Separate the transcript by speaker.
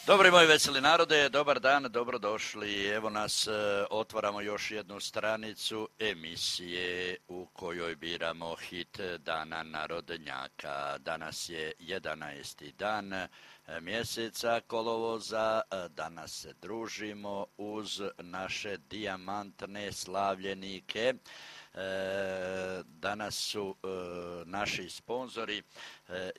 Speaker 1: Dobri moji veseli narode, dobar dan, dobrodošli. Evo nas, otvaramo još jednu stranicu emisije u kojoj biramo hit Dana narodnjaka. Danas je 11. dan mjeseca kolovoza, danas se družimo uz naše dijamantne slavljenike. Danas su naši sponzori